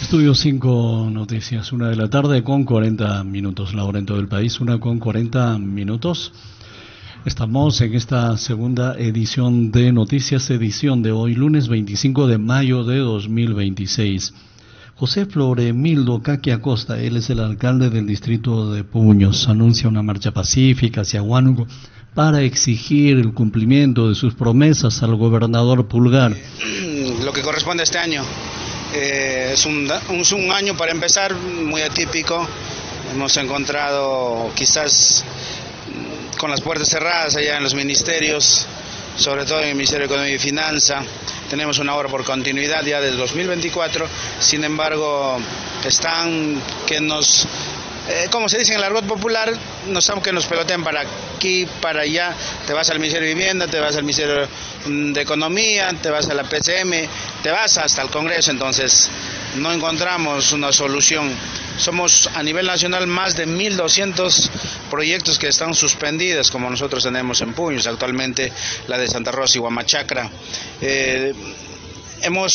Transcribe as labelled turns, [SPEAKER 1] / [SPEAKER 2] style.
[SPEAKER 1] Estudio 5 Noticias, 1 de la tarde con 40 minutos, la hora en todo el país, 1 con 40 minutos. Estamos en esta segunda edición de Noticias, edición de hoy, lunes 25 de mayo de 2026. José Floremildo Caqui Acosta, él es el alcalde del distrito de Puños, anuncia una marcha pacífica hacia Huánuco para exigir el cumplimiento de sus promesas al gobernador Pulgar.
[SPEAKER 2] Lo que corresponde a este año. Es un año para empezar muy atípico. Hemos encontrado quizás con las puertas cerradas allá en los ministerios, sobre todo en el Ministerio de Economía y Finanza. Tenemos una obra por continuidad ya del 2024, sin embargo están que nos, como se dice en el argot popular, que nos pelotean para aquí, para allá. Te vas al Ministerio de Vivienda, te vas al Ministerio de Economía, te vas a la PCM, te vas hasta el Congreso, entonces no encontramos una solución. Somos a nivel nacional más de 1.200 proyectos que están suspendidos, como nosotros tenemos en Puños, actualmente la de Santa Rosa y Huamachacra. Hemos